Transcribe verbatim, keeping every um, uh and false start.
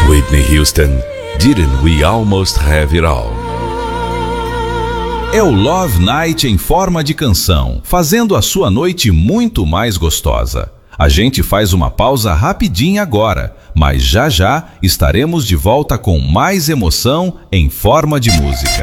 Whitney Houston, Didn't We Almost Have It All? É o Love Night em forma de canção, fazendo a sua noite muito mais gostosa. A gente faz uma pausa rapidinha agora, mas já já estaremos de volta com mais emoção em forma de música.